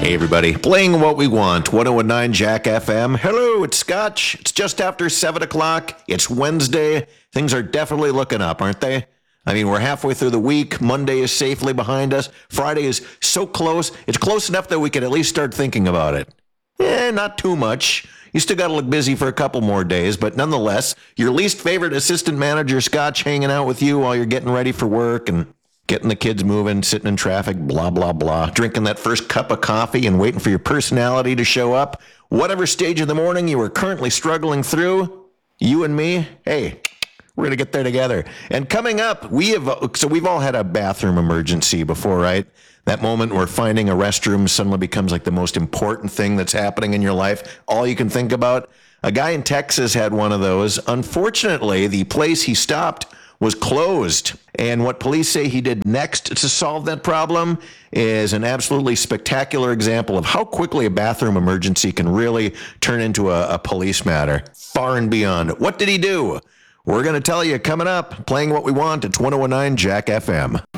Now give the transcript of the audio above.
Hey everybody, playing what we want, 1019 Jack FM. Hello, it's Scotch. It's just after 7 o'clock. It's Wednesday. Things are definitely looking up, aren't they? I mean, we're halfway through the week. Monday is safely behind us. Friday is so close. It's close enough that we can at least start thinking about it. Not too much. You still got to look busy for a couple more days, but nonetheless, your least favorite assistant manager, Scotch, hanging out with you while you're getting ready for work and getting the kids moving, sitting in traffic, blah, blah, blah, drinking that first cup of coffee and waiting for your personality to show up. Whatever stage of the morning you are currently struggling through, you and me, hey, we're going to get there together. And coming up, we've all had a bathroom emergency before, right? That moment where finding a restroom suddenly becomes like the most important thing that's happening in your life. All you can think about. A guy in Texas had one of those. Unfortunately, the place he stopped was closed. And what police say he did next to solve that problem is an absolutely spectacular example of how quickly a bathroom emergency can really turn into a police matter. Far and beyond. What did he do? We're going to tell you coming up, playing what we want at 1019 Jack FM.